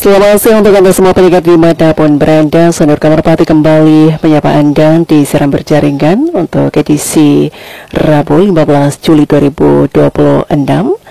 Selamat siang untuk Anda semua pendengar dimanapun berada. Sonor Kamarpati kembali menyapa Anda di siaran berjaringan untuk edisi Rabu 15 Juli 2026.